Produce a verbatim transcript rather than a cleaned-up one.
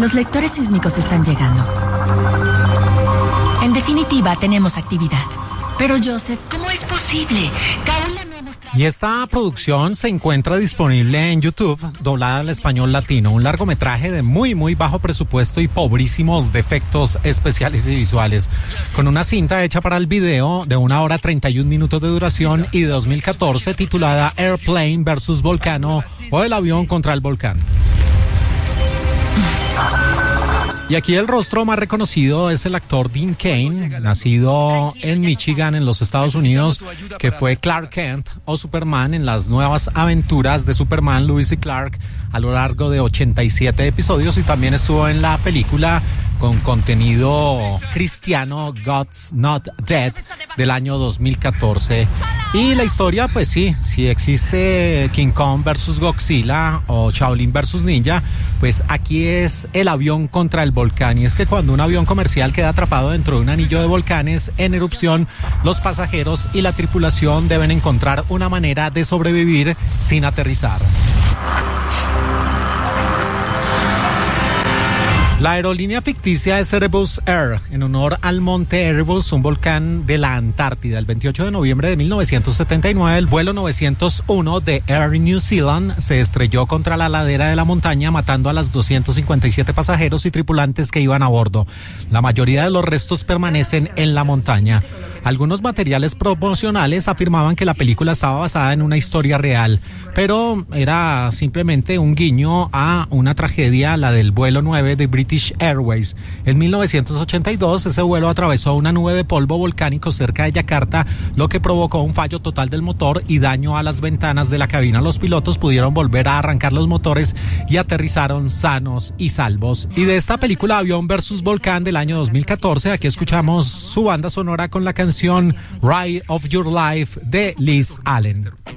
Los lectores sísmicos están llegando. En definitiva, tenemos actividad. Pero, Joseph, ¿cómo es posible? Kaola no ha mostrado... Y esta producción se encuentra disponible en YouTube, doblada al español latino. Un largometraje de muy, muy bajo presupuesto y pobrísimos defectos especiales y visuales. Con una cinta hecha para el video de una hora treinta y un minutos de duración y de dos mil catorce titulada Airplane versus Volcano o El avión contra el volcán. Y aquí el rostro más reconocido es el actor Dean Cain, nacido en Michigan, en los Estados Unidos, que fue Clark Kent o Superman en las nuevas aventuras de Superman, Lois y Clark, a lo largo de ochenta y siete episodios, y también estuvo en la película con contenido cristiano God's Not Dead del año dos mil catorce. Y la historia, pues sí, si existe King Kong versus Godzilla o Shaolin versus Ninja, pues aquí es el avión contra el volcán. Y es que cuando un avión comercial queda atrapado dentro de un anillo de volcanes en erupción, los pasajeros y la tripulación deben encontrar una manera de sobrevivir sin aterrizar. La aerolínea ficticia es Erebus Air, en honor al monte Erebus, un volcán de la Antártida. El veintiocho de noviembre de mil novecientos setenta y nueve, el vuelo novecientos uno de Air New Zealand se estrelló contra la ladera de la montaña, matando a los doscientos cincuenta y siete pasajeros y tripulantes que iban a bordo. La mayoría de los restos permanecen en la montaña. Algunos materiales promocionales afirmaban que la película estaba basada en una historia real, pero era simplemente un guiño a una tragedia, la del vuelo nueve de British Airways. En mil novecientos ochenta y dos, ese vuelo atravesó una nube de polvo volcánico cerca de Yakarta, lo que provocó un fallo total del motor y daño a las ventanas de la cabina. Los pilotos pudieron volver a arrancar los motores y aterrizaron sanos y salvos. Y de esta película Avión versus Volcán del año dos mil catorce, aquí escuchamos su banda sonora con la canción Ride of Your Life de Liz Allen.